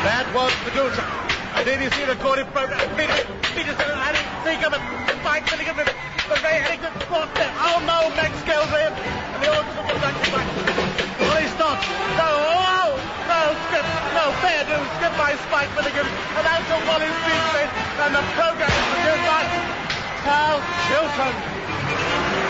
That was Medusa. I didn't see the recorded program. Peterson, I didn't think of it. Spike Milligan, but Ray Eddington blocked there. Oh no, Max Scales in. And the orchestra was back to back. Well, he stops. No, skip. No, fair do. Skip by Spike Milligan. And that's a Wally's beat. And the program is produced by Hal Chilton.